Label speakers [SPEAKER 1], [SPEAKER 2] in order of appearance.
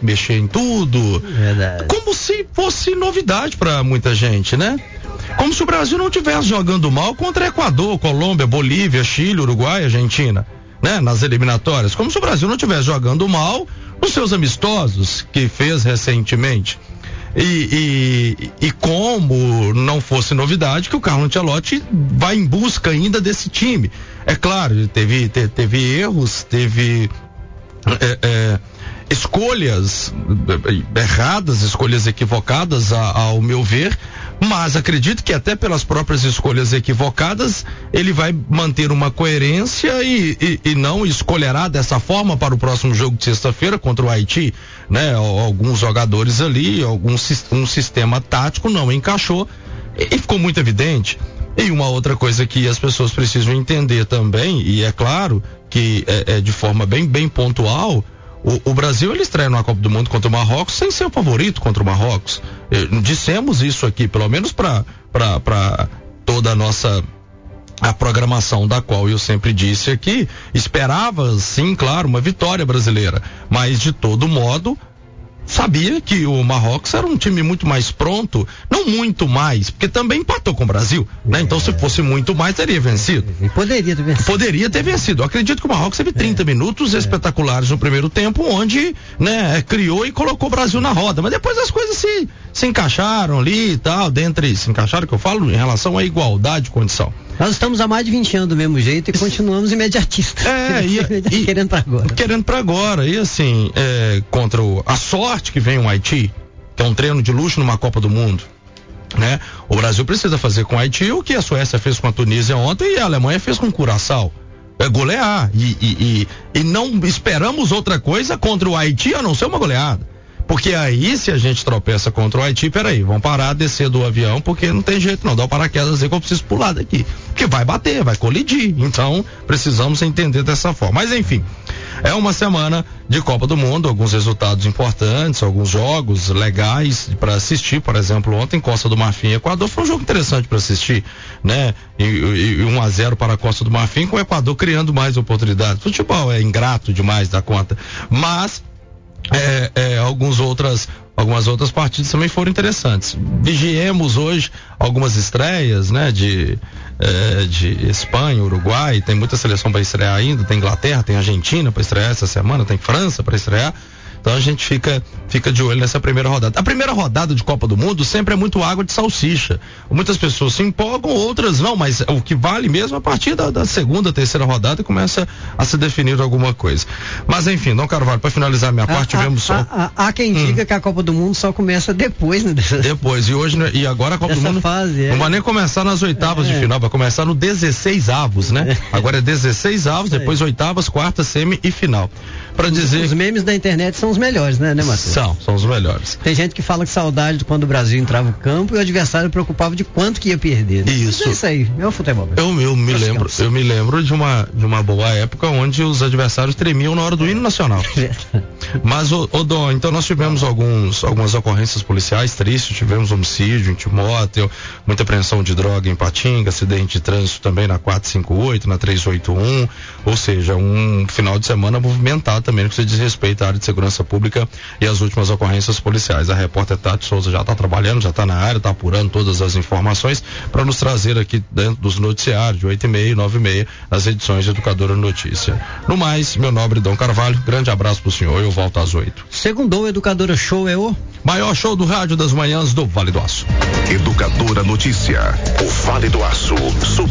[SPEAKER 1] mexer em tudo.
[SPEAKER 2] Verdade.
[SPEAKER 1] Como se fosse novidade para muita gente, né? Como se o Brasil não estivesse jogando mal contra Equador, Colômbia, Bolívia, Chile, Uruguai, Argentina, né? Nas eliminatórias. Como se o Brasil não estivesse jogando mal nos seus amistosos que fez recentemente. E como não fosse novidade que o Carlo Ancelotti vai em busca ainda desse time. É claro, teve erros, teve escolhas erradas, escolhas equivocadas ao meu ver, mas acredito que até pelas próprias escolhas equivocadas ele vai manter uma coerência e não escolherá dessa forma para o próximo jogo de sexta-feira contra o Haiti, né? Alguns jogadores ali, um sistema tático não encaixou e ficou muito evidente. E uma outra coisa que as pessoas precisam entender também, e é claro que é de forma bem pontual, o Brasil ele estreia numa Copa do Mundo contra o Marrocos sem ser o favorito contra o Marrocos. Dissemos isso aqui, pelo menos para toda a programação da qual eu sempre disse aqui, esperava sim, claro, uma vitória brasileira, mas de todo modo sabia que o Marrocos era um time muito mais pronto, não muito mais, porque também empatou com o Brasil, né? Então se fosse muito mais, teria vencido.
[SPEAKER 2] E poderia ter vencido.
[SPEAKER 1] Poderia ter vencido. Eu acredito que o Marrocos teve 30 minutos espetaculares no primeiro tempo, onde, né, criou e colocou o Brasil na roda, mas depois as coisas se encaixaram ali e tal, se encaixaram, que eu falo, em relação à igualdade de condição.
[SPEAKER 2] Nós estamos há mais de 20 anos do mesmo jeito e continuamos imediatistas. Querendo pra agora.
[SPEAKER 1] Querendo pra agora. E assim, contra a sorte que vem o Haiti, que é um treino de luxo numa Copa do Mundo, né? O Brasil precisa fazer com o Haiti o que a Suécia fez com a Tunísia ontem e a Alemanha fez com o Curaçao. Golear. E não esperamos outra coisa contra o Haiti a não ser uma goleada. Porque aí, se a gente tropeça contra o Haiti, peraí, vamos parar, descer do avião, porque não tem jeito não, dá o paraquedas aí que eu preciso pular daqui. Porque vai bater, vai colidir. Então, precisamos entender dessa forma. Mas enfim, é uma semana de Copa do Mundo, alguns resultados importantes, alguns jogos legais para assistir. Por exemplo, ontem, Costa do Marfim e Equador, foi um jogo interessante para assistir, né? E 1-0 para a Costa do Marfim, com o Equador criando mais oportunidades. Futebol é ingrato demais da conta, mas algumas outras partidas também foram interessantes. Vigiemos hoje algumas estreias, né, de Espanha, Uruguai, tem muita seleção para estrear ainda, tem Inglaterra, tem Argentina para estrear essa semana, tem França para estrear. Então a gente fica de olho nessa primeira rodada. A primeira rodada de Copa do Mundo sempre é muito água de salsicha. Muitas pessoas se empolgam, outras não, mas o que vale mesmo a partir da segunda, terceira rodada começa a se definir alguma coisa. Mas enfim, Dom Carvalho, para finalizar minha parte, tivemos só...
[SPEAKER 2] Há quem diga que a Copa do Mundo só começa depois, né?
[SPEAKER 1] Depois, e agora a Copa do Mundo não vai nem começar nas oitavas de final, vai começar no 16avos, né? Agora é 16avos, depois oitavas, quartas, semi e final. Para dizer...
[SPEAKER 2] Os memes da internet são os melhores, né, Matheus?
[SPEAKER 1] São os melhores.
[SPEAKER 2] Tem gente que fala que saudade de quando o Brasil entrava no campo e o adversário preocupava de quanto que ia perder. Né?
[SPEAKER 1] Isso.
[SPEAKER 2] É isso aí, é o futebol.
[SPEAKER 1] Eu me lembro de uma boa época onde os adversários tremiam na hora do hino nacional. Mas, Dom, então nós tivemos algumas ocorrências policiais tristes, tivemos homicídio em Timóteo, muita apreensão de droga em Patinga, acidente de trânsito também na 458, na 381, ou seja, um final de semana movimentado também no que se diz respeito à área de segurança pública e as últimas ocorrências policiais. A repórter Tati Souza já está trabalhando, já está na área, está apurando todas as informações para nos trazer aqui dentro dos noticiários de 8h30 e 9h30 nas edições de Educadora Notícia. No mais, meu nobre Dom Carvalho, grande abraço pro senhor, eu volto às 8.
[SPEAKER 2] Segundou, Educadora Show é o
[SPEAKER 1] maior show do rádio das manhãs do Vale do Aço.
[SPEAKER 3] Educadora Notícia, o Vale do Aço.